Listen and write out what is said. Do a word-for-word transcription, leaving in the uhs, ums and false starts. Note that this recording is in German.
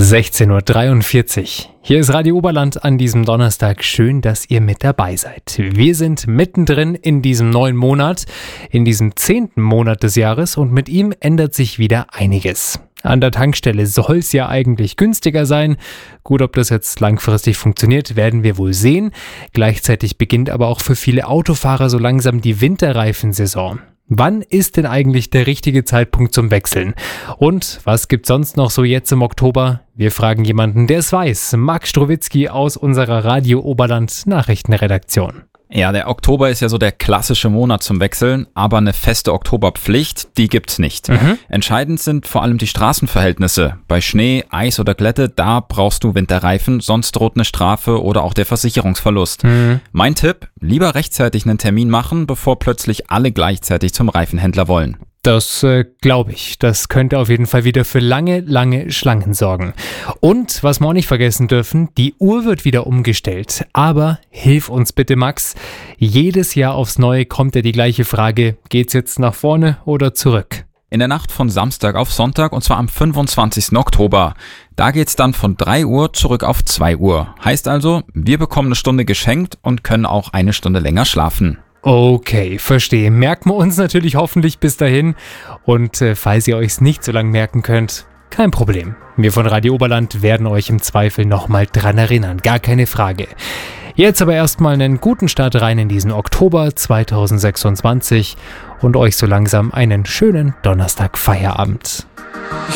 sechzehn Uhr dreiundvierzig. Hier ist Radio Oberland an diesem Donnerstag. Schön, dass ihr mit dabei seid. Wir sind mittendrin in diesem neuen Monat, in diesem zehnten Monat des Jahres, und mit ihm ändert sich wieder einiges. An der Tankstelle soll es ja eigentlich günstiger sein. Gut, ob das jetzt langfristig funktioniert, werden wir wohl sehen. Gleichzeitig beginnt aber auch für viele Autofahrer so langsam die Winterreifensaison. Wann ist denn eigentlich der richtige Zeitpunkt zum Wechseln? Und was gibt's sonst noch so jetzt im Oktober? Wir fragen jemanden, der es weiß. Marc Strowitzki aus unserer Radio Oberland Nachrichtenredaktion. Ja, der Oktober ist ja so der klassische Monat zum Wechseln, aber eine feste Oktoberpflicht, die gibt's nicht. Mhm. Entscheidend sind vor allem die Straßenverhältnisse. Bei Schnee, Eis oder Glätte, da brauchst du Winterreifen, sonst droht eine Strafe oder auch der Versicherungsverlust. Mhm. Mein Tipp, lieber rechtzeitig einen Termin machen, bevor plötzlich alle gleichzeitig zum Reifenhändler wollen. Das äh, glaube ich. Das könnte auf jeden Fall wieder für lange, lange Schlangen sorgen. Und, was wir auch nicht vergessen dürfen, die Uhr wird wieder umgestellt. Aber hilf uns bitte, Max. Jedes Jahr aufs Neue kommt ja die gleiche Frage, geht's jetzt nach vorne oder zurück? In der Nacht von Samstag auf Sonntag, und zwar am fünfundzwanzigsten Oktober. Da geht's dann von drei Uhr zurück auf zwei Uhr. Heißt also, wir bekommen eine Stunde geschenkt und können auch eine Stunde länger schlafen. Okay, verstehe. Merken wir uns natürlich hoffentlich bis dahin. Und äh, falls ihr euch nicht so lange merken könnt, kein Problem. Wir von Radio Oberland werden euch im Zweifel nochmal dran erinnern. Gar keine Frage. Jetzt aber erstmal einen guten Start rein in diesen Oktober zweitausendsechsundzwanzig und euch so langsam einen schönen Donnerstag-Feierabend.